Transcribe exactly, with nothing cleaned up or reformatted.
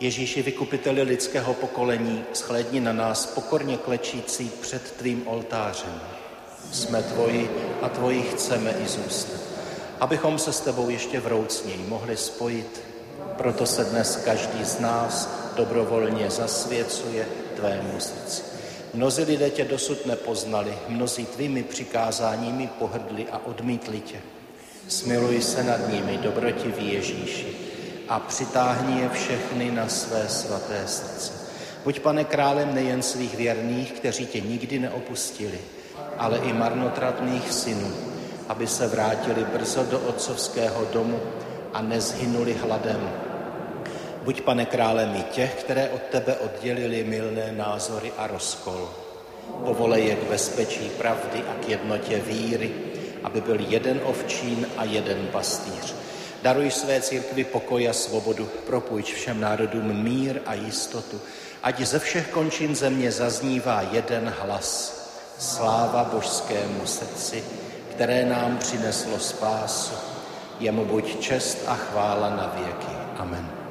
Ježíši, vykupiteli lidského pokolení, shlédni na nás pokorně klečící před tvým oltářem. Jsme tvoji a tvoji chceme i zůstat, abychom se s tebou ještě vroucněji mohli spojit. Proto se dnes každý z nás dobrovolně zasvěcuje tvému srdci. Mnozí lidé tě dosud nepoznali, mnozí tvými přikázáními pohrdli a odmítli tě. Smiluj se nad nimi, dobrotivý Ježíši, a přitáhni je všechny na své svaté srdce. Buď, Pane, králem nejen svých věrných, kteří tě nikdy neopustili, ale i marnotratných synů, aby se vrátili brzo do otcovského domu a nezhynuli hladem. Buď, Pane, králem i těch, které od tebe oddělili mylné názory a rozkol. Povolej je k bezpečí pravdy a k jednotě víry, aby byl jeden ovčín a jeden pastýř. Daruj své církvi pokoj a svobodu, propůjč všem národům mír a jistotu, ať ze všech končin země zaznívá jeden hlas. Sláva božskému srdci, které nám přineslo spásu. Jemu buď čest a chvála na věky. Amen.